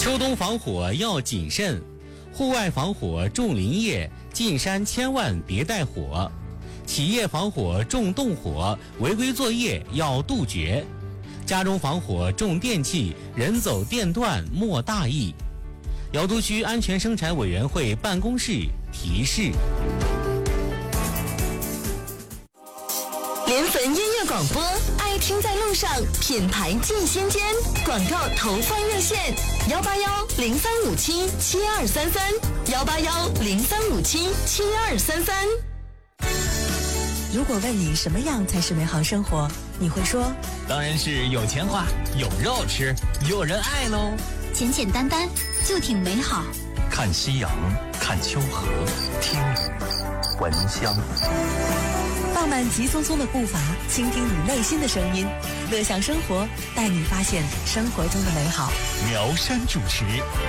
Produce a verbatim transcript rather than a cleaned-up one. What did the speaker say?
秋冬防火要谨慎，户外防火重林业，进山千万别带火。企业防火重动火，违规作业要杜绝。家中防火重电器，人走电断莫大意。瑶都区安全生产委员会办公室提示。 联汾音乐广播，爱听在路上，品牌尽心间。广告投放热线：幺八幺零三五七七二三三，幺八幺零三五七七二三三。 如果问你什么样才是美好生活，你会说： 当然是有钱花，有肉吃，有人爱喽。 简简单单就挺美好。 看夕阳，看秋河，听雨，闻香。 放慢急匆匆的步伐，倾听你内心的声音，乐享生活，带你发现生活中的美好。 苗山主持。